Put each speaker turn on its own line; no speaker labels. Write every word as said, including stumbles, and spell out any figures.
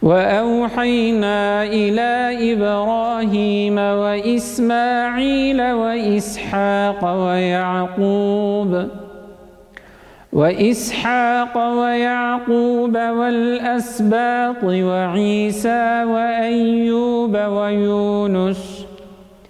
وأوحينا إلى إبراهيم وإسماعيل وإسحاق ويعقوب وإسحاق ويعقوب والأسباط وعيسى وأيوب ويونس